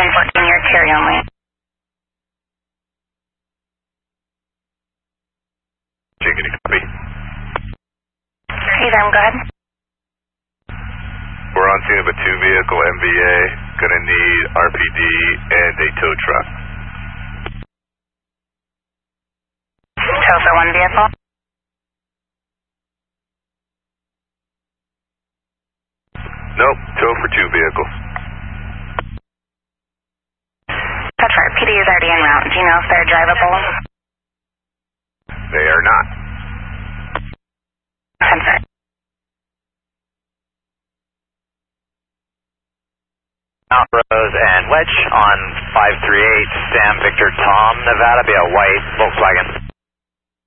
1014, your carry only. Jiggity copy. Hey there, go ahead. We're on scene of a 2-vehicle MVA. Gonna need RPD and a tow truck. Tow for one vehicle? Nope, tow for 2 vehicles. That's right, PD is already en route. Do you know if they're drivable? They are not. Sensor. Mount Rose and Wedge on 538 Sam Victor Tom, Nevada, be a white Volkswagen.